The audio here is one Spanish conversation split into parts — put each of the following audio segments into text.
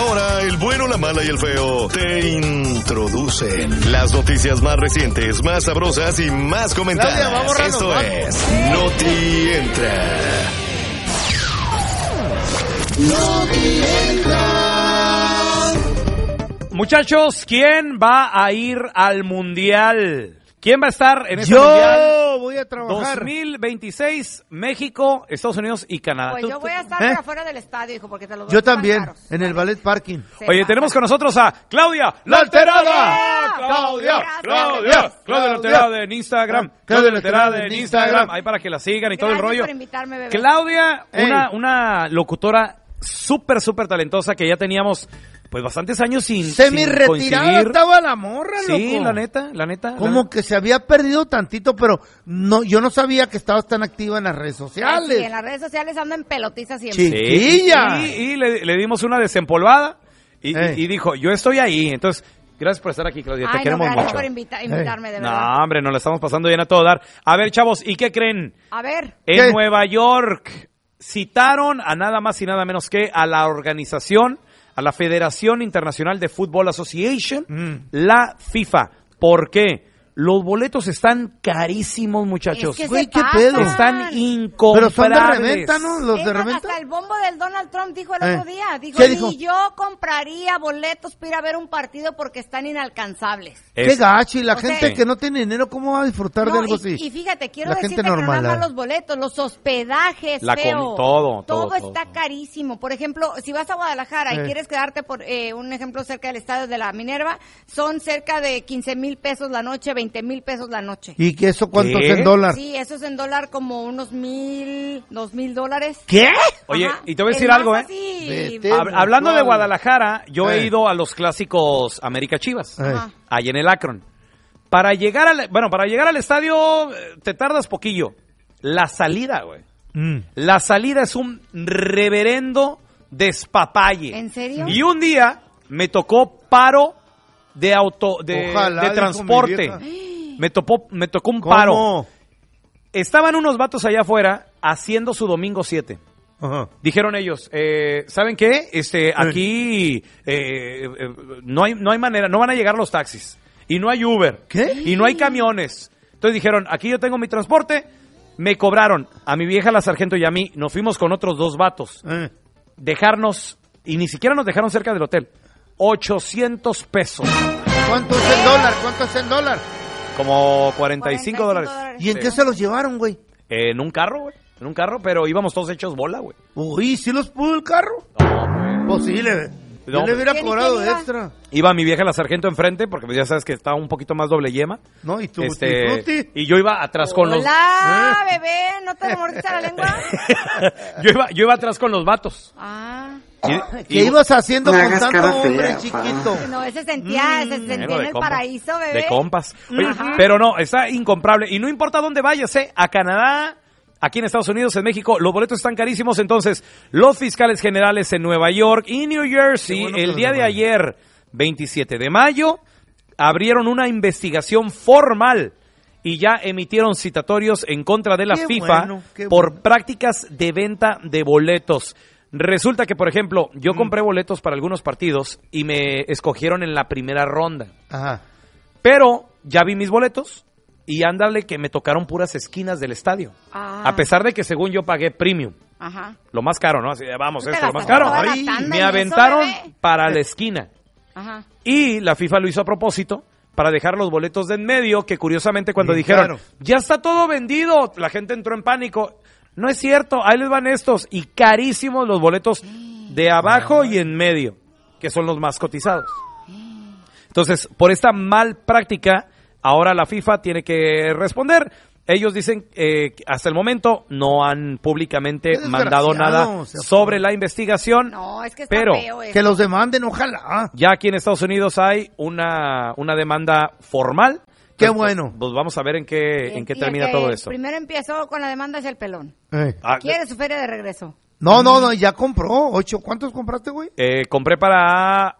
ahora el bueno, la mala y el feo te introducen las noticias más recientes, más sabrosas y más comentadas. Esto es Noti Entra. Noti Entra. Muchachos, ¿quién va a ir al Mundial? ¿Quién va a estar en este Mundial? Yo voy a trabajar. 2026, México, Estados Unidos y Canadá. Pues yo voy a estar por afuera del estadio, hijo, porque te lo doy. Yo también, caros. en el ballet parking. Oye, tenemos con nosotros a Claudia La Alterada. Claudia La Alterada en Instagram. Claudia La Alterada en Instagram. Ahí para que la sigan y todo el rollo. Gracias por invitarme, bebé. Claudia, una locutora súper talentosa que ya teníamos pues bastantes años sin semi-retirada estaba la morra, loco. Sí, la neta. Como que se había perdido tantito, pero no, yo no sabía que estabas tan activa en las redes sociales. Sí, en las redes sociales ando en pelotiza siempre. Chiquilla. Y le dimos una desempolvada y dijo, yo estoy ahí. Entonces, gracias por estar aquí, Claudia. Te queremos mucho. Gracias por invitarme, de verdad. No, hombre, nos la estamos pasando bien a todo dar. A ver, chavos, ¿y qué creen? A ver. En Nueva York citaron a nada más y nada menos que a la organización, a la Federación Internacional de Football Association, la FIFA. ¿Por qué? Los boletos están carísimos, muchachos. Es que Güey, ¿qué pedo? Están incomprables. Pero son de reventa, ¿no? Los de reventa. Hasta el bombo del Donald Trump dijo el otro día. Dijo, ¿Qué dijo? ni yo compraría boletos para ir a ver un partido porque están inalcanzables. Qué gacho, y la O gente sea, que no tiene dinero, ¿cómo va a disfrutar de algo así? Y fíjate, quiero La decirte gente que no normal, nada más los boletos, los hospedajes, todo está carísimo. Por ejemplo, si vas a Guadalajara y quieres quedarte por un ejemplo cerca del estadio de la Minerva, son cerca de 15,000 pesos la noche, 20,000 pesos la noche. ¿Y que eso cuánto es en dólar? Sí, eso es en dólar como unos $2,000. ¿Qué? Oye, Ajá. y te voy a decir algo, hablando de Guadalajara, yo he ido a los clásicos América Chivas, ahí en el Akron. Para llegar al estadio te tardas poquillo. La salida, güey. La salida es un reverendo despapalle. ¿En serio? Y un día me tocó paro de transporte. Me tocó un paro. ¿Cómo? Estaban unos vatos allá afuera haciendo su domingo 7. Ajá. Dijeron ellos, ¿saben qué? Aquí no hay manera, no van a llegar los taxis. Y no hay Uber. ¿Qué? Y no hay camiones. Entonces dijeron, aquí yo tengo mi transporte. Me cobraron a mi vieja, la sargento, y a mí. Nos fuimos con otros 2 vatos. Dejarnos, y ni siquiera nos dejaron cerca del hotel. 800 pesos. ¿Cuánto es el dólar? ¿Cuánto es el dólar? Como $45. ¿Y en qué se los llevaron, güey? En un carro, güey. En un carro, pero íbamos todos hechos bola, güey. Uy, ¿sí los pudo el carro? No, güey. Pues sí, yo le hubiera cobrado extra. Iba mi vieja, la sargento, enfrente, porque ya sabes que estaba un poquito más doble yema. No, y tú, y yo iba atrás con los... Hola, bebé, ¿no te mordiste la lengua? yo iba atrás con los vatos. ¿Qué ibas haciendo con tanto hombre chiquito? No, se sentía en el paraíso, bebé. De compas. Oye, pero no, está incomparable. Y no importa dónde vayas, a Canadá, aquí en Estados Unidos, en México, los boletos están carísimos. Entonces, los fiscales generales en Nueva York y New Jersey, el día de ayer, 27 de mayo, abrieron una investigación formal y ya emitieron citatorios en contra de la FIFA por prácticas de venta de boletos. Resulta que, por ejemplo, yo compré boletos para algunos partidos y me escogieron en la primera ronda. Ajá. Pero ya vi mis boletos y ándale que me tocaron puras esquinas del estadio. A pesar de que según yo pagué premium. Ajá. Lo más caro, ¿no? Así, vamos, esto lo más caro. Ay, me aventaron para la esquina. Ajá. Y la FIFA lo hizo a propósito para dejar los boletos de en medio, que curiosamente cuando dijeron, ya está todo vendido, la gente entró en pánico. No es cierto, ahí les van estos. Y carísimos los boletos de abajo y en medio, que son los más cotizados. Entonces, por esta mal práctica, ahora la FIFA tiene que responder. Ellos dicen que hasta el momento no han públicamente mandado nada sobre la investigación. No, es que está pero feo eso. Que los demanden, ojalá. Ya aquí en Estados Unidos hay una demanda formal. Qué bueno. Pues vamos a ver en qué termina todo esto. Primero empezó con la demanda es el pelón. Ah, Quiere su feria de regreso. No, ya compró 8. ¿Cuántos compraste, güey? Compré para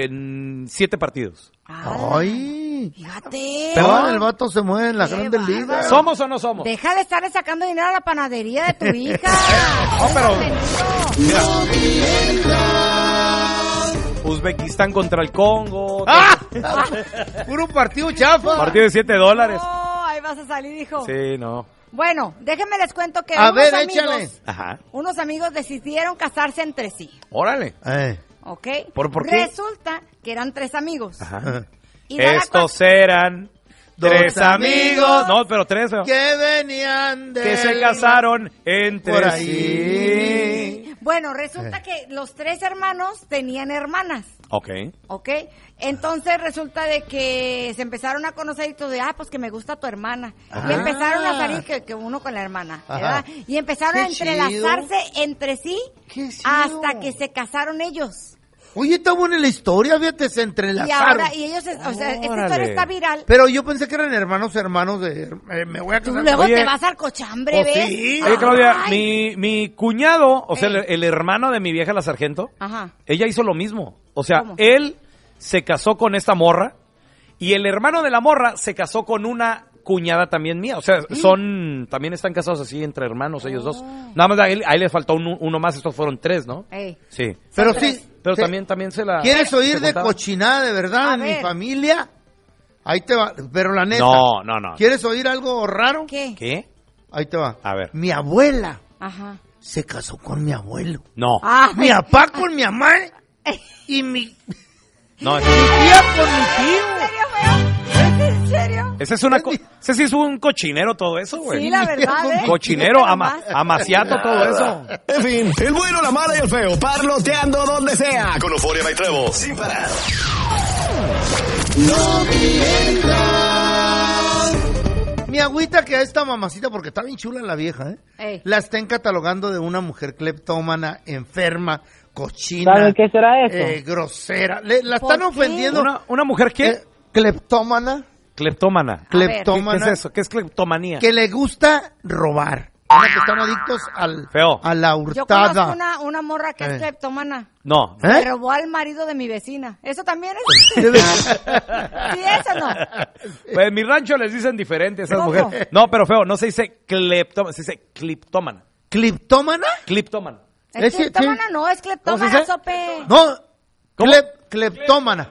7 partidos. Ay. Fíjate. Pero el vato se mueve en la Grandes Ligas. ¿Somos o no somos? Deja de estarle sacando dinero a la panadería de tu hija. No, pero... Uzbekistán contra el Congo. Puro partido chafa. Partido de $7. No, ahí vas a salir, hijo. Sí, no. Bueno, déjenme les cuento que unos amigos decidieron casarse entre sí. Órale. ¿Ok? ¿Por qué? Resulta que eran 3 amigos. Ajá. Y estos eran 3 amigos. No, pero 3. Que venían de... Que se casaron entre por ahí. Sí. Bueno, resulta que los 3 hermanos tenían hermanas. Ok. Entonces resulta de que se empezaron a conocer y todo, pues que me gusta tu hermana. Y empezaron a salir que uno con la hermana, ¿verdad? Y empezaron a entrelazarse entre sí hasta que se casaron ellos. Oye, está buena la historia, fíjate, se entrelazaron. Y ellos, esta historia está viral. Pero yo pensé que eran hermanos de... me voy a casar. Luego te vas al cochambre, ¿ves? Sí. Oye, Claudia, mi cuñado, o sea, el hermano de mi vieja, la sargento, ella hizo lo mismo. O sea, él se casó con esta morra y el hermano de la morra se casó con una cuñada también mía. O sea, también están casados así entre hermanos ellos dos. Nada más a él le faltó uno más, estos fueron 3, ¿no? Sí. Pero Pero también se la... ¿Quieres oír de cochinada de verdad en mi familia? Ahí te va, pero la neta. No. ¿Quieres oír algo raro? ¿Qué? Ahí te va. A ver. Mi abuela se casó con mi abuelo. No. Mi papá con mi mamá y mi... No, mi tía con mi tío. ¿En serio? Ese sí es un cochinero todo eso, güey. Sí, la verdad, Cochinero, amaciato todo eso. En fin, el bueno, la mala y el feo, parloteando donde sea. Con Euforia By Trevo, sin parar. No mientas. Mi agüita que a esta mamacita, porque está bien chula la vieja, la están catalogando de una mujer cleptómana, enferma, cochina. ¿Sabe qué será eso? Grosera. La están ofendiendo. ¿Una mujer qué? Cleptómana. Cleptómana. Cleptómana. ¿Qué es eso? ¿Qué es cleptomanía? Que le gusta robar. Que están adictos a la hurtada. Yo conozco una morra que es cleptómana. No. Me robó al marido de mi vecina. ¿Eso también es? ¿Sí, eso no? Pues en mi rancho les dicen diferente a esas mujeres. No, pero feo, no se dice cleptómana, se dice cliptómana. ¿Cliptómana? Cliptómana. ¿Es cleptómana? No, es cleptómana, sope. No, cleptómana.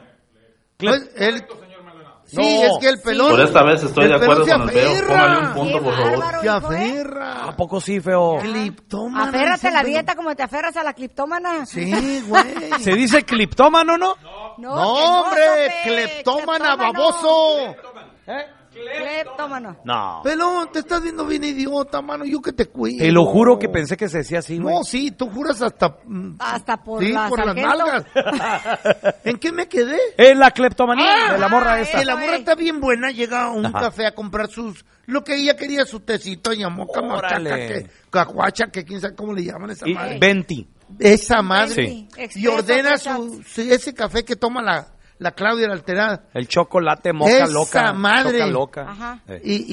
Sí, es que el pelón... Por esta vez estoy de acuerdo con el feo. Póngale un punto, por favor. Se aferra. ¿A poco sí, feo? Cliptómana. Aférrate a la dieta como te aferras a la cliptómana. Sí, güey. ¿Se dice cliptómano, no? No, hombre, cleptómana, baboso. Cleptómano. No. Pelón, te estás viendo bien idiota, mano. Yo que te cuido. Te lo juro que pensé que se decía así, güey. No, sí, tú juras hasta por, sí, por las nalgas. ¿En qué me quedé? En la cleptomanía de la morra esa. Que la morra está bien buena, llega a un café a comprar lo que ella quería, su tecito, ñamoca, machaca, cacuacha, que quién sabe cómo le llaman esa madre. Venti. Esa madre. Sí. Y ordena ese café que toma la Claudia la alterada. El chocolate moca loca. Esa madre. Choca loca. Ajá.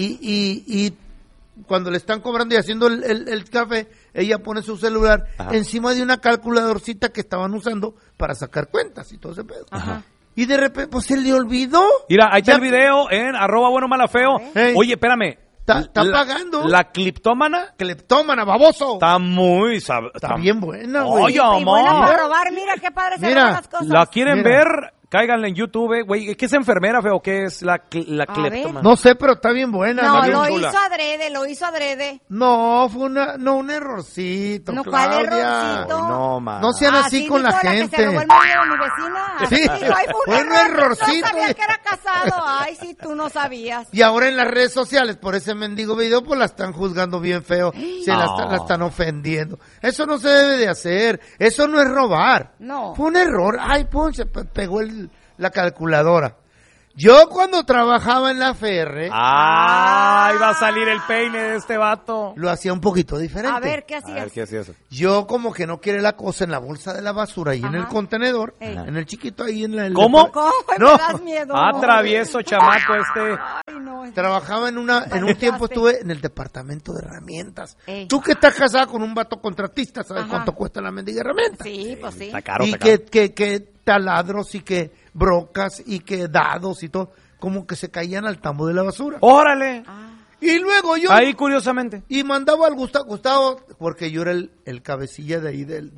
Y cuando le están cobrando y haciendo el café, ella pone su celular encima de una calculadorcita que estaban usando para sacar cuentas y todo ese pedo. Ajá. Y de repente, pues se le olvidó. Mira, ahí está el video en @buenomalafeo. Oye, espérame. Está pagando. La cliptómana. Cleptómana, baboso. Está muy... Está bien buena, güey. Oye, y buena para robar, mira qué padre se roban las cosas. ¿La quieren ver? Cáiganle en YouTube, güey. ¿Qué es enfermera, feo? ¿Qué es la cleptómana? No sé, pero está bien buena. No, bien lo chula. hizo adrede. No, fue un errorcito, no, Claudia. ¿Cuál errorcito? No, man. No sean así con la gente. Que se robó el marido de mi vecina. Sí, fue un errorcito. No sabía que era casado. Ay, sí, tú no sabías. Y ahora en las redes sociales, por ese mendigo video, pues la están juzgando bien feo. La están ofendiendo. Eso no se debe de hacer. Eso no es robar. No. Fue un error. Ay, se pegó la calculadora. Yo cuando trabajaba en la Ferre... Ahí va a salir el peine de este vato. Lo hacía un poquito diferente. A ver, ¿qué hacías? ¿Qué hacías? Yo como que no quiere la cosa en la bolsa de la basura y en el contenedor, en el chiquito ahí en la... ¿Cómo? No. Me das miedo. Travieso chamaco este. Ay, no. Trabajaba en un tiempo estuve en el departamento de herramientas. Tú que estás casada con un vato contratista, ¿sabes cuánto cuesta la mendiga herramienta? Sí, pues sí. Está caro, y que taladros y que brocas y que dados y todo, como que se caían al tambo de la basura. ¡Órale! Y luego yo... Ahí, curiosamente. Y mandaba al Gustavo, porque yo era el cabecilla de ahí del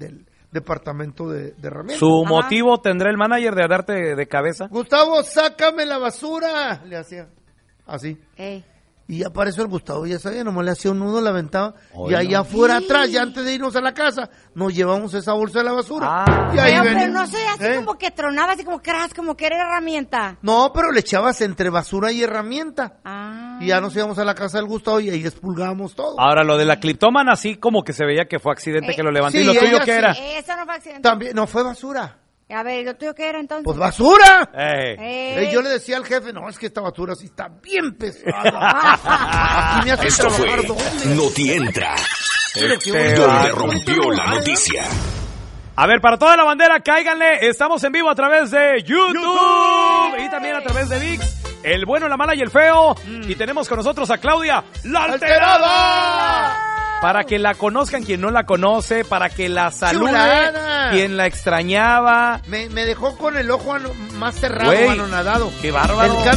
departamento de herramientas. ¿Su motivo tendrá el manager de darte de cabeza? Gustavo, sácame la basura, le hacía así. Y apareció el Gustavo, ya sabía, nomás le hacía un nudo, la aventaba, y allá afuera atrás, ya antes de irnos a la casa, nos llevamos esa bolsa de la basura. Y ahí pero no sé, así como que tronaba, así como que era herramienta. No, pero le echabas entre basura y herramienta. Y ya nos íbamos a la casa del Gustavo y ahí expulgábamos todo. Ahora, lo de la cliptómana, así como que se veía que fue accidente que lo levantó. ¿Y lo tuyo qué era? Eso no fue accidente. También, no fue basura. A ver, ¿lo tuyo qué era entonces? ¡Pues basura! Yo le decía al jefe, no, es que esta basura sí está bien pesada. Aquí me hace Esto fue Noti Entra, donde rompió la noticia. A ver, para toda la bandera, cáiganle. Estamos en vivo a través de YouTube. Y también a través de ViX. El bueno, la mala y el feo. Y tenemos con nosotros a Claudia, la alterada. Para que la conozcan quien no la conoce, para que la salude quien la extrañaba. Me dejó con el ojo más cerrado, anonadado. ¡Qué bárbaro! El